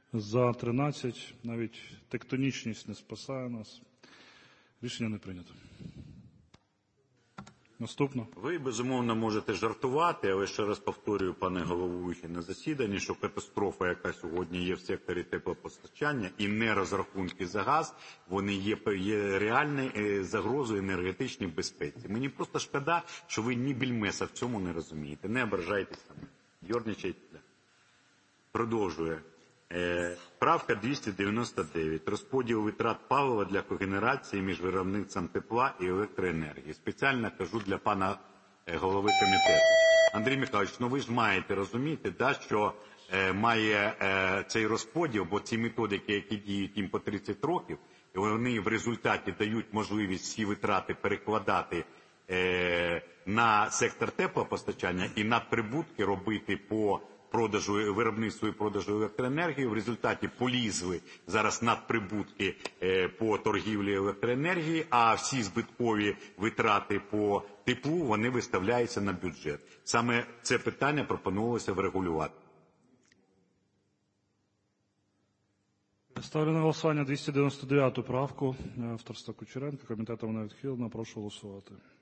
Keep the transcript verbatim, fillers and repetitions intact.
За тринадцять. Навіть тектонічність не спасає нас. Рішення не прийнято. Наступно. Ви, безумовно, можете жартувати, але ще раз повторюю, пане головуючий, на засіданні, що катастрофа, яка сьогодні є в секторі теплопостачання, і не розрахунки за газ, вони є, є реальною загрозою енергетичній безпеці. Мені просто шкода, що ви ні більмеса в цьому не розумієте. Не ображайтеся. Йорничайте. Продовжує. Правка двісті дев'яносто дев'ять. Розподіл витрат палива для когенерації між виробництвом тепла і електроенергії. Спеціально кажу для пана голови комітету. Андрій Михайлович, ну ви ж маєте розуміти, да, що е, має е, цей розподіл, бо ці методики, які діють їм по тридцять років, вони в результаті дають можливість всі витрати перекладати е, на сектор теплопостачання і надприбутки робити по продажу, виробництву і продажу електроенергії. В результаті полізли зараз надприбутки по торгівлі електроенергії, а всі збиткові витрати по теплу, вони виставляються на бюджет. Саме це питання пропонувалося врегулювати. Ставлю на голосування двісті дев'яносто дев'яту правку авторства Кучеренка. Комітетом вона відхилена. Прошу голосувати.